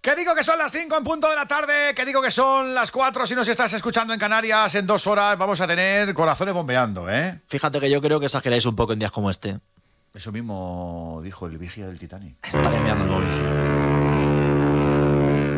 Que digo que son las 5 en punto de la tarde, que digo que son las 4 si nos estás escuchando en Canarias. En 2 horas vamos a tener corazones bombeando, ¿eh? Fíjate que yo creo que exageráis un poco en días como este. Eso mismo dijo el vigía del Titanic. Estaré mirando el móvil.